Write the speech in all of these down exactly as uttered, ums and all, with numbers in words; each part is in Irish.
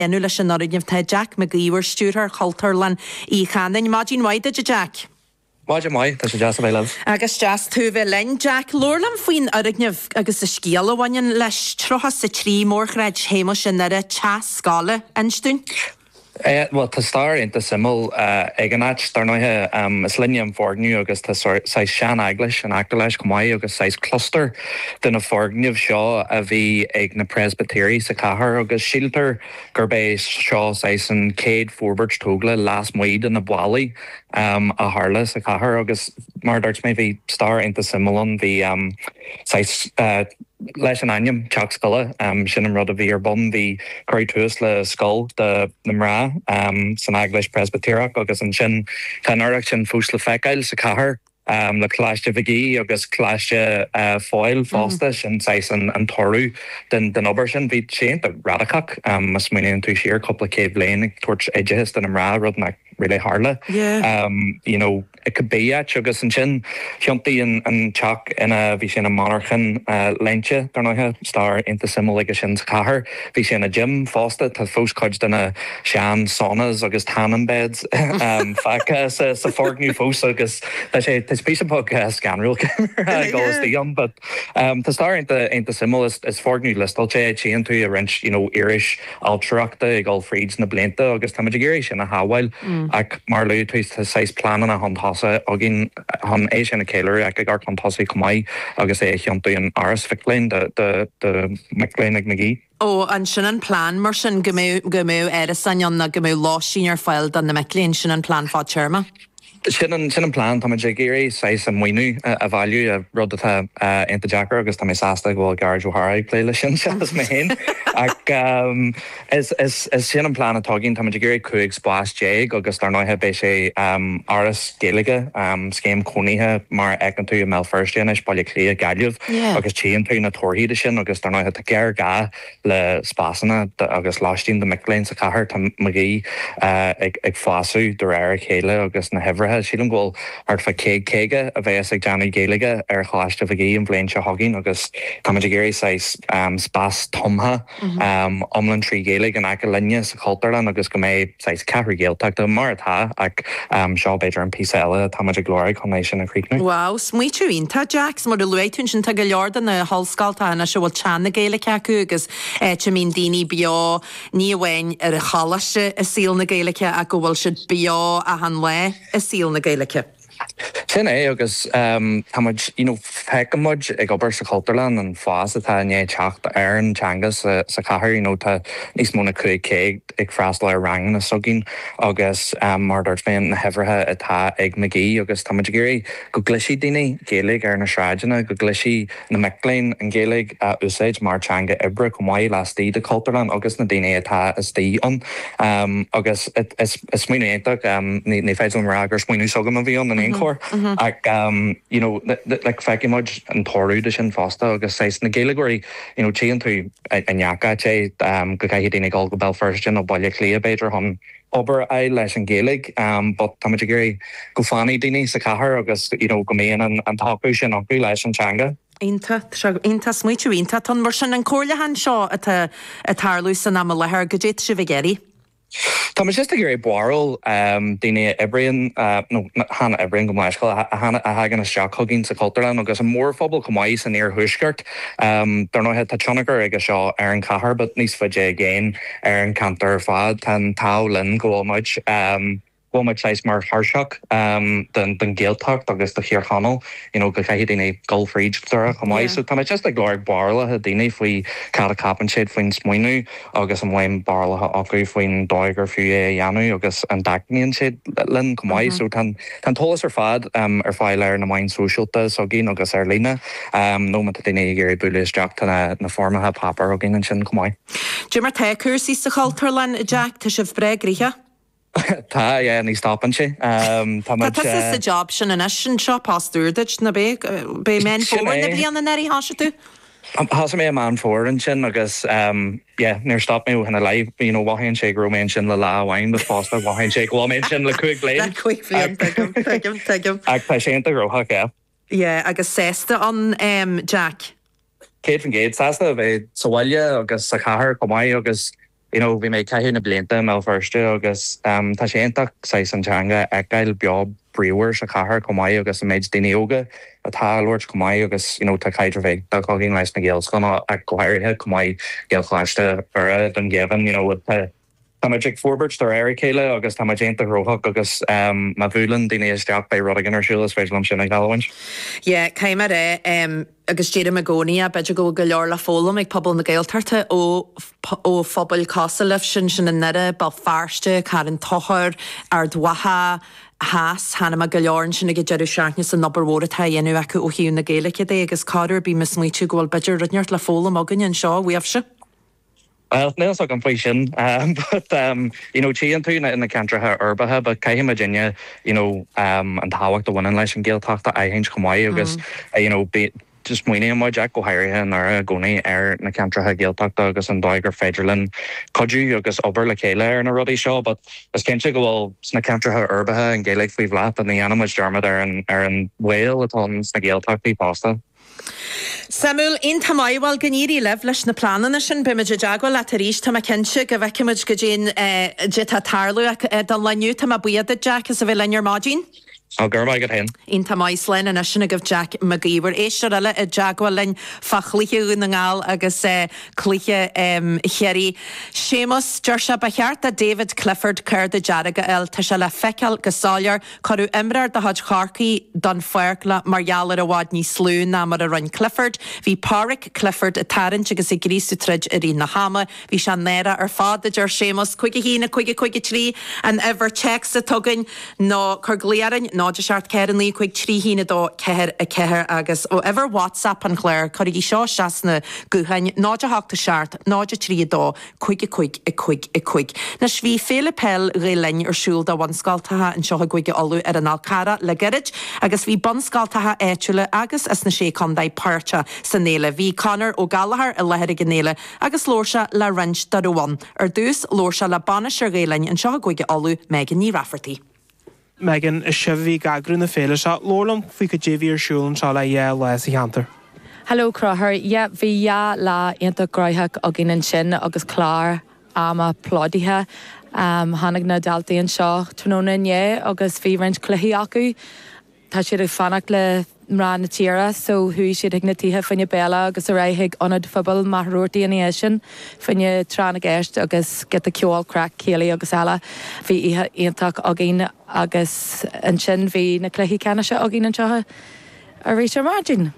enú leis an origin tá Jack McGeewer stúr Culturlan í chanin Imagine Waide Jack. Máide mai, tá sé jazz a bhéileh. Agus jazz tú bheith lein Jack Lorlam faoin origneamh agus a scéal bhain leis trochas sa trí mórchreid héimo sin ar a chas scála anstún. Uh, well, tá star inta simul uh, ag an áit dar nóithe um, is linne an fórgniú agus tá sais sean aglis an acta leis gomáid agus sais cluster den a fórgniúh seo a bhí ag na presbytérí sa cahar agus síltar gur bé seo sais an céad fórbert tógla lás muid in na bwalaí um, a harla sa cahar agus mar dart mé bhí star inta simulon bhí um, sais uh, leis an aim teach scoile um, sin an rud a bhí ar bon bhí choirí túas le scol de na mrá um, san aglis presbytérach agus an sin canarach sin fús le fecail sa cahar um, le cláiste bhigí agus cláiste uh, fáil fásta mm. sin sais an, an torú den, den obair sin bhí sé a radacach um, mas muoine tú siar coppla céh léin ag tuairt éidehis den na mrá rud na really harla. Yeah. Um, you know, it could be at agus an sin Chianti and and Chuck in a vi sin a monarchan uh lenche darnoha star into similar like sin kahar vi sin a gym fosta ta fos cudged in a shan saunas agus tanning beds um faka sa sa fork new fos agus that say this piece of podcast scan real camera goes the young but um to star into into similar is, is fork new list I'll say chain to a wrench you know Irish ultracta gol freeds na blenta agus tamagiri sin a hawil ac marlu twist his size plan and a hon tossa agin hon Asian Keller ac gar contossi comai agus e chiantu an Aris Ficklin the the the McLean McGee. Oh, an sin an plan mar sin gomú gomú eris an na gomú lásin ar fáil dan na McLean sin an plan fá chairma. Sin an sin an plan tá sé géirí sais an muoinú a bhailú a rud atá inta Jackar agus tá mé sásta bhfuil Garage O'Hara léile sin seachas mé hen ach um, is is is sin an plan atáginn tá sé géirí cuaig spás déag agus tar náithe bé sé um, áras géalaige um, scéim cónaithe mar ag an tú a mé first is bailile clé a gaiileh agus tíon tú na torthaíide sin agus tar náithe tá géir gá le spásanna agus láistín de McLean sa cahar tá magí uh, ag, ag fáú do réir chéile agus na hebhre sílan ghil art fa céig céige a bheits ag Johnny Gaelige ar chláiste bhí an bléin se hagin agus táidir géirí sais um, spás tomha um, omlan trí Gaelig an aice linne sa Culturlan agus go méid sais cehar géalteach do mar atá ach um, seo beidir an písa eile táidir glóir chunéis sin a chríicnú. Wow, smuitiú ínta Jacks mar de luéitún sin tá go leordan na hallscalta na se bhfuil teanna Gaeilge acu agus te mín daoine beá ní bhhain ar a chalaiste a síl na Gaeilge a go bhfuil siad beá a han le a síl na Gaeilge. Sin é agus um, táid you know, feicimid ag obair sa Culturlan an fás atá né teacht ar an teangas sa, sa cahar you know, tá níos móna chuig céig ag freastal ar rang na sogin agus um, mar dúirt mé na hebhrethe atá ag McGee agus táid géirí go gluisí daoine Gaeilge ar na sráidena go gluisí na McLean an Gaeilge a úsáid mar teanga ibre go maiid lastí de Culturlan agus na daoine atá is tíon um, agus is smuoineach um, ní féidir mar agus smuoinú sogam a bhíon an Cor mm-hmm. ag um you know like feicimid an torú de sin fásta agus sais na Gaeilgeoirí you know chéan tú anheacha sé um go caiithí daoine gáil go Belfast sin ó bailile clia beidir hon obair é leis an Gaeilge um but táidir géirí go fánaí daoine sa cahar agus you know go méon an an taú sin acu leis an teanga. Inta, inta smuitiú inta tan mar sin an cóirlehan seo atá a tarlú san am lethir go déit si bh geirí. Tá me just a gur buaril um, daine Ibrian uh, no, Hannah Ibrian go maiiscail a Hannah a hagan a seach haginn sa Culturlan agus a mór phobal go maiid san níor thuisceart um, dar nóthe tá tionagar ag seo ar an cahar but níos faide géin ar an cantar fad tan tá linn go muid um, go much size mar harshock um den den Gaeltacht agus the here channel you know go caiithí daoine golf reach there come yeah. So tá just like Lord Barla had daoine faoi cara capan shade faoin smuoinú agus an bhain Barla acu faoin dóigar fiú é dheanú agus an dacníon shade linn come mm-hmm. So tan tan tolas ar fad um ar fáil ar na main socialta so gin agus ar lína um no man daoine géirí bulis Jack na na formathe papar agin an sin come Jimmer te cursí sa Culturlan Jack tá sibh bregricha. Tá yeah, ní stopan sé um, tá sa job sin an sin seo pastúrdeit na bé bé men fór na blian na neri háise tú? Has mé a man fór an sin agus um, yeah, níor stop mé hena leib you know, wahain sé gromain sin le láhain with fásta wahain sé glómain sin le cuig léin. Le cuig blian, tegum, tegum, tegum. Ag tá sé anta grocha, yeah. Yeah, agus sésta an um, Jack. Céad fan géad sásta bheith sa bhaile agus sa chathair go maiid agus you know, bhí mé caiithú na blianta má first agus um, tá sé intach sa santanga ag gail beag brewer sa chathair comai agus a méid daine óga atá Lord comai agus you know tá caiidir bheith tá cogin leis na géalscona ag gohairithe comai géalchláiste ar don gevan you know with the Tá ag forbert tar air céile agus tá génta rothach agus um, má bhúlan daine isteach bei rudigan ar siúlas féidirlam sin ag galhaint. Yeah, caiimar é um, agus tíad a gcónaí a beidir go go leor le fólam ag pobl na Gaeltachta ó ó phobal cása sin sin na nire ba fearste caran tochar ar dwatha Haas hanna go leorn sin go deú seaachne san nabarhóra tá dhéanú acu ó hiún na Gaeilge é agus cáir bí mis muitiú gohfuil beidir runeart le fólam agan an seo bhuiamhse. Well, nails like completion, um, but um, you know, Chi and two in the Cantraha Urbaha, but Kai Virginia, you know, um, and Hawak the one in Lash and Gale talk that I hinge Kamai, because you know, be just mwini my Jack go hire and our goni air na Cantraha Gale talk dogus and Dogger Federlin, Koju Yogus over la Kayla in a ruddy show, but as Kencha go well, Sna Cantraha Urbaha and Gaelic we've laughed and the animals Jarma there and Aaron Whale at on Sna Gale talk be pasta. Samuel, in tamáhil gníí leh leis na planana sin be meidir deagháil le taríéis tá cinse go bhheiciid go dé de tá tarlú don leniu tá buiad Jack is a bheith lear mádín? I'll go my good hen. In tamáis lein a sinna go Jack McGeever éisiir eile a deagháil lein fachlíe na ngáil agus clíe chéirí. Sémas deirse ba cheart a David Clifford chuir de dearaga el tá se le feiceal go sáilear choú imrar de had charcaí don foiircla margheallar a bhád ní slún ná mar a run Clifford. Bhí Páric Clifford a tarint agus i grísú trid a rí na hama. Bhí se néra ar fád a deir Sémas chuige hína chuige chuige trí an ever checks a tugan nó chur gliaran náidir seart cean lí chuig trí hína dó ceir a ceir agus ó ever WhatsApp an chléir chuir í seo seasna guhain náidir háachta seart náidir trí dó chuig chuig i chuig i chuig. Nas bhí féle pell ré lein ar siúl do bhanscaltathe an seo chuige olú ar an alcara le gerid agus bhí bonscaltathe éitiúile agus as na sé condaid páirte san néile. Bhí Conor ó Gallagher a leheir gan néile agus lórsa le rint darúhain ar dús lórsa le banis ar rélein an seo chuige olú Megan ní Rafferty. Megan is sibhí gagrú na féile se lólam fao go déhí ar siúlann se le dhé leis i cheantar. Hello Crother, yeah, bhí ja lá ionta groithach a gin sin agus chlár ama plódaithe um, hannig na daltaíon seo tróna inné agus bhí rint cluichí acu. Tá siad ag fannach le mrá na tíra, so hui siad ag na títhe fanne béla agus a raigh anad fabal marúirtaí in é sin fanne tránna gceist agus get a ceol crack céala agus eile bhí ihe ionach a gin agus an sin bhí na cluichí cena se a gin an seothe a rééis margin.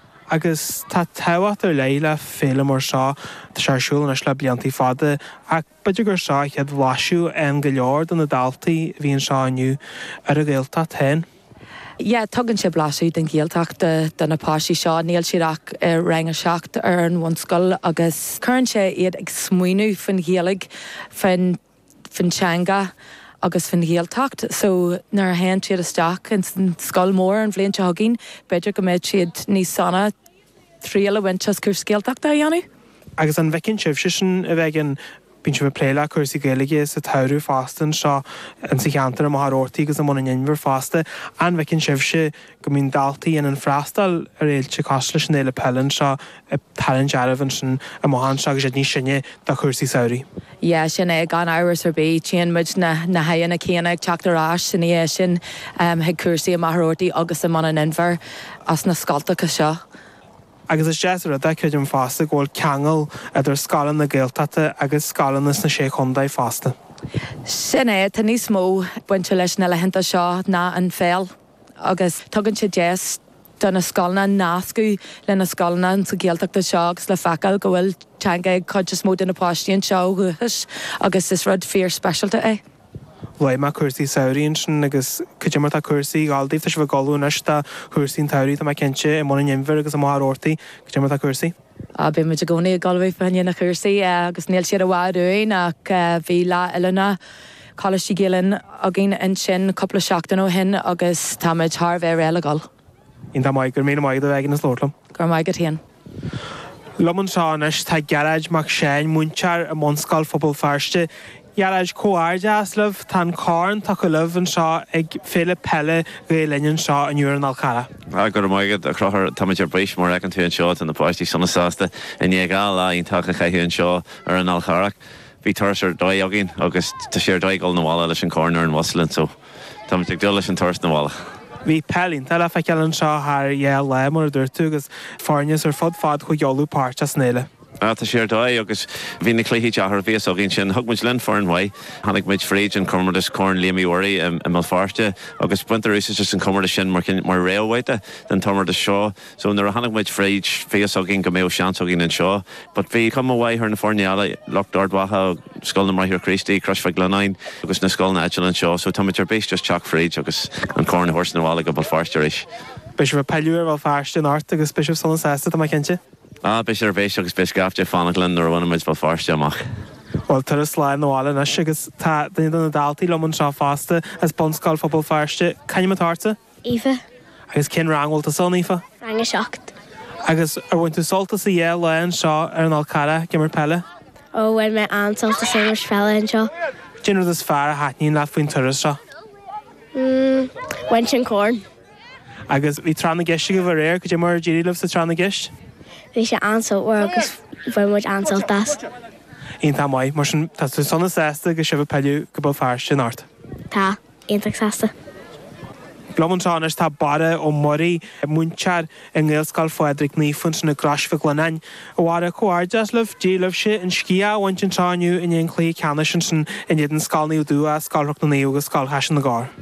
Agus tá tehacht ar leile féle mar seo tá searsúil is le bliantaí fada ach beidir gur seo chead bhlaisiú an go leor don na daltaí bhíon seo aniu ar a ggéalta tain. Yeah, tugann sé blasú den géalteachta den napáisí seo níl siach ar rang a seacht ar an bhanscoil agus chuann sé iad ag smuoinú fan géalaigh fan fantseanga agus fan géalteacht, so nar hen siad isteach in scoil mór an bhléonn se thuginn, beidir go méid siad níos sanna tríal a bhainteas cur scéalteachta a dhéanú. Agus an bhecinn sibh sin a bheith an bín se bh pléile chuirsaí Gaeilge sa tairú fastan seo an sa cheantar am ortaí agus am mna inmhar fasta an bhecinn sibhse go mín daltaí in an freastal ar éilte cos leis an éile pellan seo talann dearmh sin a mhan se agus ní sinne do chuirsaí saoirí. Yeah, sin é gan áras ar bé tíon muid na na haanna céanna ag teachtarrás sin é sin um, heag cuasaí am ortaí agus am mna inmhar as na scaltacha seo. Agus is deasar a d chuid an fásta ghil ceangal idir scalan na Gaeltachta agus scalanas na sé chundaid fásta. Sin é tá níos mó buinte leis na lehananta seo ná an féil agus tugann sé déas don na scalna náascú le na scalna sa Gaeltachta seo agus le fecail go bhfuil teanga ag chuid is mó den na páistíonn seo thuthas agus is rud fear specialta é. Bhfuil má cuasaí saoiríonn sin agus chuidir mar tá cuasaí gáildaíh tá se bh galún is tá cuasaín tairí tá cinse i mna nimhar agus am ortaí chuidir mar tá cuasaí. A bí muid a gcónaí galbh fanne na cuasaí agus níl siad a bhhaúin ach bhí le eilena choisí géalann a gin an sin coppla seachtain ó hin agus táid th bheith réile gáil. Ín tá maid gur mé maid a bheith na slótlam. Gur maid go tíon. Lumann seánis tá gearaid mac séin múntear a mscail phobal fearste. Gearaid cóáirdeaslih tá cáin tá go leh an seo ag féle pelle ré leinn seo an dúr an alcara. A gur maigad a crothir táidir bréis mór ag an tú an seo an na páistí sannasáasta in ní gáil a on tacha chaithú an seo ar an alcharach. bhí turas ar dóid agin agus tá sé dóid gáil na bhála leis an corner an Wasalin so tá ag dul leis an turas na bhála. Bhí pelín tal fe ceann seo th dhé le mar dúirtu agus fáneas ar fod fad chu geolú páirt a snéile. Tá sé dóid agus bhí na cléí teathar bhíos a gin sin thugmuid len for an bhaid, tháinig muid fríd an cumar corn léimíoirí i Malfáiste agus buintear is just an cumar sin mar mar réalhhaite den tomar de seo, so nar a tháinig muid fríd fíos a gin go méo sean a gin an seo, but bhí cum bhhaid ar na forneala locht ardhatha scoil na maithir Christí crusfa Glenain agus na scoil na Edge an seo, so tá muid ar bés just teach fríd agus an corn horse na bhála go Malfáiste éis. Bes bh peúir bhil fearste an art agus bes san sésta tá cinnte? Ah, bes ar bés agus bes gafte fána Glen ar bhna muid Malfáiste amach. Well tar sláin nóhála na agus tá daine na daltaí lomann seo fásta as bonscáil fphobal fearste. Caine táta? Aoife. Agus cin rangháil a son Aoife? Rang a seacht. Agus ar bhain tú soltas a dhé lein seo ar an alcara gimar pelle? Ó bhain me ansolta sé mar fella an seo. Dinner is fear a hatníín le faoin turas seo. Mm, Wain sin corn. Agus bhí tránna geiste go bhar réir go dé mar ddíirileh sa tránna geist? Bhí sé ansol ó agus bhain muid ansoltas. Íon tá maiid mar sin tá tú sonna sésta go sibh peú go bh fear sin art. Tá, ionach sésta. Blomantánis tá bara ó morí múntear in ggéalscail Frederick Nífun na grasfa Glenain. Ó bhhar chuáirdeas leh díalah sé in scia bhaint an tániu in éon clí ceanna sin sin in iad an scáilníú dú a scáilreacht na níú agus scáil heisin na gár.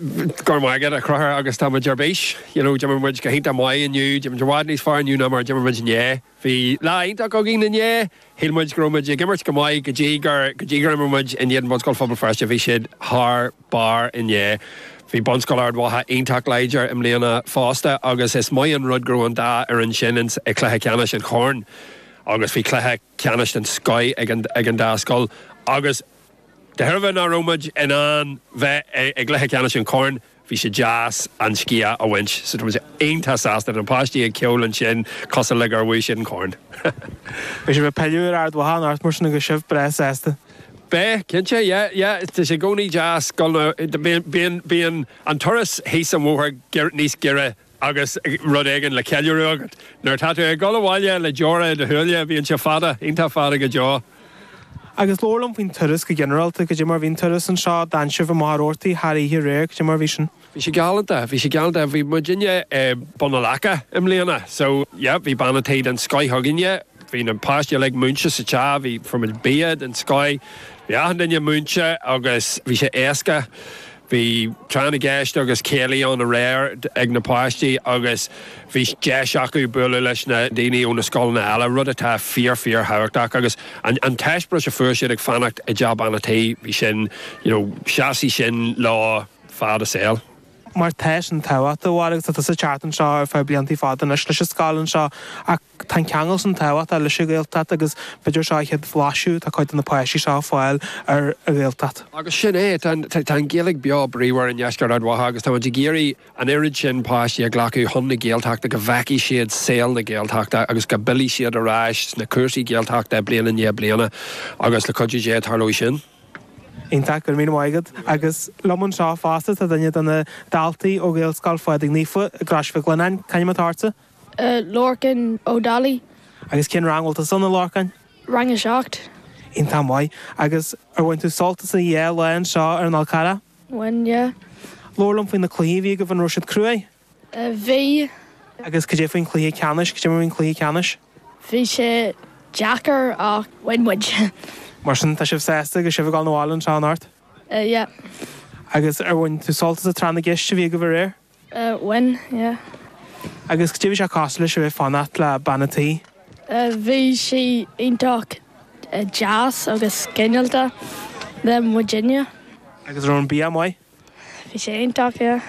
Gur maigad a cruthir agus tá deirbéis, dear muid go hénta mai aniu, de dehád níos far aniu na mar de muid né. Bhí leint go gin na né, hémuid gromuid gimmart go maiid go ddígar go ddígar muid in iad bonscoil fphobal fearste bhí siad th bar in né. Bhí bonscoil ardmhatha aontaach leidir im léana fásta agus is mai an rud groan dá ar an sin ag clethe ceannis an chorn agus bhí clethe ceannis an scoil ag an dáscoil agus de thurbh ná romaid in an bheith ag clethe ceannis an chorn bhí sé jazz an scia a bhaint, so tá sé aontas asta an páistí ag ceol an sin cos le ar bhuaí sin chorn. Bhí sé bh peúir ardmhatha art mar sin go sibh bres éasta. Be, cinse, yeah, yeah, it's a goni jazz, gulna, being, being, an turas hís an mhór níos gire agus rud éigen le ceiliúr agad. Nuair tátu ag gula bhaile le deora de thuúile bhíonn se fada, ionta fada go deá. Agus lólam bhín turas go generalta go d mar bhín turas an seo danseh mar ortaí Harry hi réir go mar bhí sin. Bhí sé galanta, bhí sé galanta, bhí Virginia Bonalaca im léana, so, yeah, bhí banatéid an Sky Huginne, bhí an páiste le múnse sa tsa, bhí from a bead an Sky, bhí ahan danne múnse agus bhí sé éasca, bhí tránna gceist agus céalaí an a réir ag na páistí agus bhí deis acu buala leis na daoine ó na scoil na eile rud atá fíor fíor hairteach agus an teisbra a fuair siad ag fannacht a job anna taí bhí sin, you know, seasaí sin lá fád a saoil. Mar teis an táhat a bhhaig sa sa chartan seo ar fe bliantí fád an leis leis scálan seo ach tá ceangal san táhat a leis ggéaltat agus beidir seo chead fláisiú tá chuid na páisí seo fáil ar a ggéaltat. Agus sin é tá géalaigh beá bríomhar an neascar admhatha agus tá de géirí an irid sin páistí a ghlacu honna géalteachta go bheici siad saoil na géalteachta agus go bilí siad a ráis na cuasaí géalteachta bliana ní bliana agus le chuidí sé tarlóí sin. Íntaach gur mí maigad agus lomann seo fásta a daine donna daltaí ó ggéalscail Frederick Nífu grasfa Glenain, caine táta? Lorcan O'Dally. Agus cin rangháil a sanna Lorcan? Rang a seacht. Ínta mai agus ar bhain tú soltas a dhé lein seo ar an alcara? When, yeah. Lorlam faoin na clíomhí go bhan ruisiid cruúé? Bhí. Agus go dé faoin clí ceannis, go dé faoin clí ceannis? Bhí sé Jackar ach Winwood. Mar sin tá sibh sésta go sibh gáil nóhálann seo an art? Yeah. Agus ar bhain tú soltas a tránna geiste bhí go bhar réir? Win, yeah. Agus go dtíobh sé cásta leis bheith fannacht le banataí? Bhí sé ionach jazz agus scinealta le Virginia. Agus ar an bí mai? Bhí sé ionach, yeah.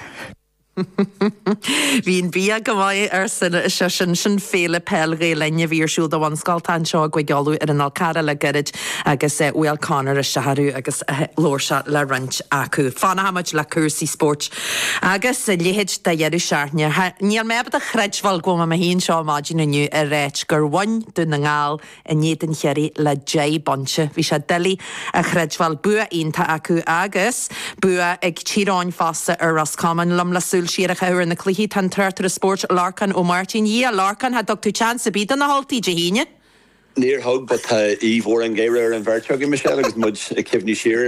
Bhín bí go maiid ar sin se sin sin féle pell ré lenne bhírsú do bhain sáiltain seo go gealú ar an alcara le garid agus bhfuil cánar a seharú agus lóirse le rint acu. Fána haid le cuasaí sport. Agus léhéid de dhearú seaartne. Níl mebad a chreidhil go a híonn seo máidin aniu a réit gur bhain dú na ngáil a néad an cheirí le dé bonse. Bhí sé delí a chreidhil bua ionta acu agus bua ag tíráin fása ar Roscommon lom lasúil siar a chahar na cluichí tan tuirtar a sport Larcan ó Martin. Í a Larcan ha doctor chance a bíd an na haltaí de híine? Near hug, but uh, Eve Warren Gayrer and Vertug and Michelle, because much a Kivney Shearer.